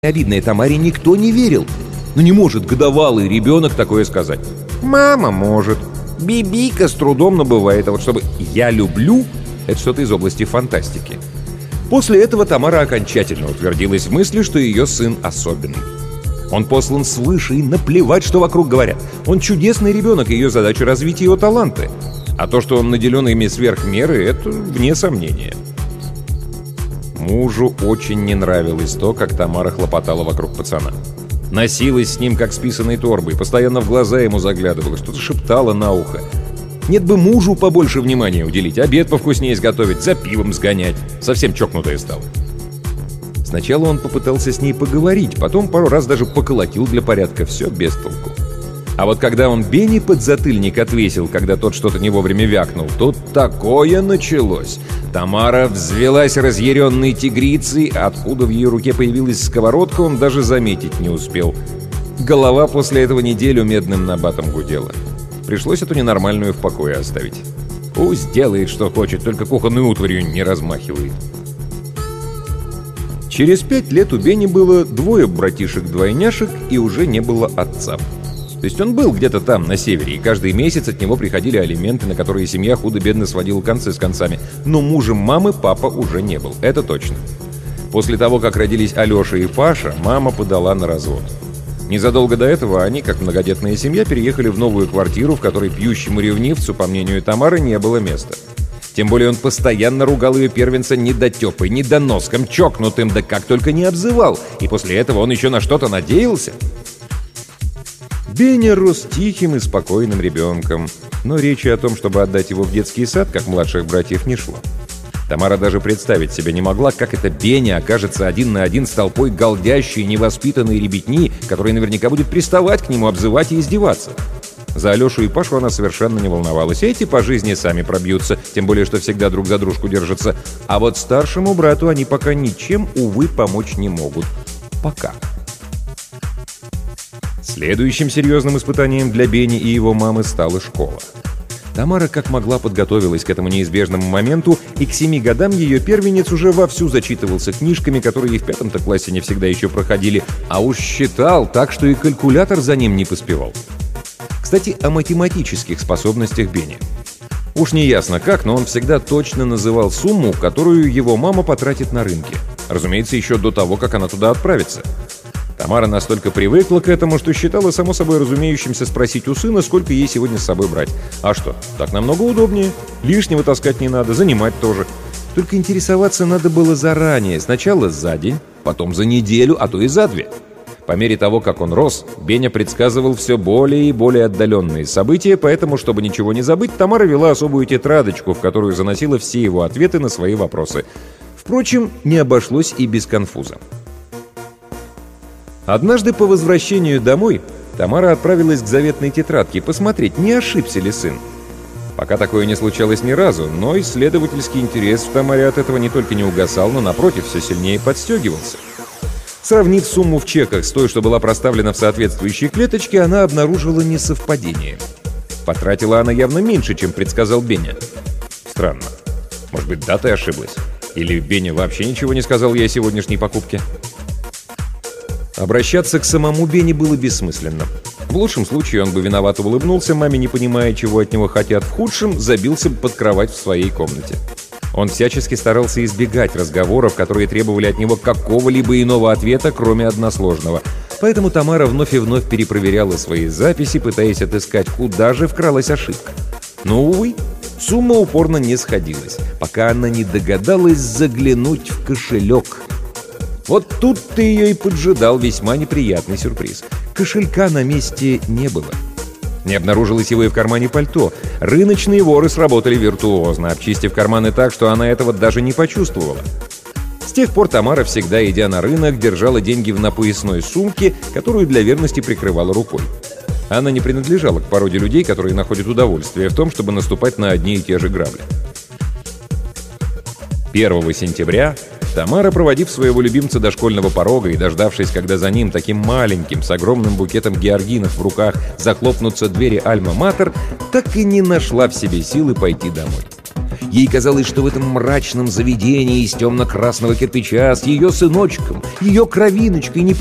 обидное, Тамаре никто не верил. Но не может годовалый ребенок такое сказать. Мама может. Бибика с трудом, но бывает. А вот чтобы «я люблю» — это что-то из области фантастики. После этого Тамара окончательно утвердилась в мысли, что ее сын особенный. Он послан свыше, и наплевать, что вокруг говорят. Он чудесный ребенок, и ее задача — развить его таланты. А то, что он наделен ими сверх меры, это вне сомнения. Мужу очень не нравилось то, как Тамара хлопотала вокруг пацана. Носилась с ним, как с писаной торбой, постоянно в глаза ему заглядывала, что-то шептала на ухо. Нет бы мужу побольше внимания уделить, обед повкуснее сготовить, за пивом сгонять. Совсем чокнутая стала. Сначала он попытался с ней поговорить, потом пару раз даже поколотил для порядка, все без толку. А вот когда он Бене подзатыльник отвесил, когда тот что-то не вовремя вякнул, тут такое началось. Тамара взвелась разъяренной тигрицей, а откуда в ее руке появилась сковородка, он даже заметить не успел. Голова после этого неделю медным набатом гудела. Пришлось эту ненормальную в покое оставить. Пусть делает, что хочет, только кухонной утварью не размахивает. Через 5 лет у Бени было 2 братишек-двойняшек, и уже не было отца. То есть он был где-то там, на севере, и каждый месяц от него приходили алименты, на которые семья худо-бедно сводила концы с концами. Но мужем мамы папа уже не был, это точно. После того, как родились Алеша и Паша, мама подала на развод. Незадолго до этого они, как многодетная семья, переехали в новую квартиру, в которой пьющему ревнивцу, по мнению Тамары, не было места. Тем более он постоянно ругал ее первенца недотепой, недоноском, чокнутым, да как только не обзывал. И после этого он еще на что-то надеялся. Беня рос тихим и спокойным ребенком, но речи о том, чтобы отдать его в детский сад, как младших братьев, не шло. Тамара даже представить себе не могла, как это Беня окажется один на один с толпой галдящей, невоспитанной ребятни, которая наверняка будет приставать к нему, обзывать и издеваться. За Алешу и Пашу она совершенно не волновалась. Эти по жизни сами пробьются, тем более, что всегда друг за дружку держатся. А вот старшему брату они пока ничем, увы, помочь не могут. Пока. Следующим серьезным испытанием для Бени и его мамы стала школа. Тамара как могла подготовилась к этому неизбежному моменту, и к 7 годам ее первенец уже вовсю зачитывался книжками, которые и в 5-то классе не всегда еще проходили, а уж считал так, что и калькулятор за ним не поспевал. Кстати, о математических способностях Бени. Уж не ясно как, но он всегда точно называл сумму, которую его мама потратит на рынке. Разумеется, еще до того, как она туда отправится. Тамара настолько привыкла к этому, что считала само собой разумеющимся спросить у сына, сколько ей сегодня с собой брать. А что, так намного удобнее. Лишнего таскать не надо, занимать тоже. Только интересоваться надо было заранее. Сначала за день, потом за неделю, а то и за 2. По мере того, как он рос, Беня предсказывал все более и более отдаленные события, поэтому, чтобы ничего не забыть, Тамара вела особую тетрадочку, в которую заносила все его ответы на свои вопросы. Впрочем, не обошлось и без конфуза. Однажды по возвращению домой Тамара отправилась к заветной тетрадке посмотреть, не ошибся ли сын. Пока такое не случалось ни разу, но исследовательский интерес в Тамаре от этого не только не угасал, но, напротив, все сильнее подстегивался. Сравнив сумму в чеках с той, что была проставлена в соответствующей клеточке, она обнаружила несовпадение. Потратила она явно меньше, чем предсказал Беня. Странно. Может быть, датой ошиблась? Или Беня вообще ничего не сказал ей о сегодняшней покупке? Обращаться к самому Бене было бессмысленно. В лучшем случае он бы виновато улыбнулся маме, не понимая, чего от него хотят. В худшем забился бы под кровать в своей комнате. Он всячески старался избегать разговоров, которые требовали от него какого-либо иного ответа, кроме односложного. Поэтому Тамара вновь и вновь перепроверяла свои записи, пытаясь отыскать, куда же вкралась ошибка. Но, увы, сумма упорно не сходилась, пока она не догадалась заглянуть в кошелек. Вот тут-то ее и поджидал весьма неприятный сюрприз. Кошелька на месте не было. Не обнаружилось его и в кармане пальто. Рыночные воры сработали виртуозно, обчистив карманы так, что она этого даже не почувствовала. С тех пор Тамара, всегда идя на рынок, держала деньги в напоясной сумке, которую для верности прикрывала рукой. Она не принадлежала к породе людей, которые находят удовольствие в том, чтобы наступать на одни и те же грабли. 1 сентября Тамара, проводив своего любимца до школьного порога и дождавшись, когда за ним, таким маленьким, с огромным букетом георгинов в руках, захлопнутся двери Альма-Матер, так и не нашла в себе силы пойти домой. Ей казалось, что в этом мрачном заведении из темно-красного кирпича с ее сыночком, ее кровиночкой,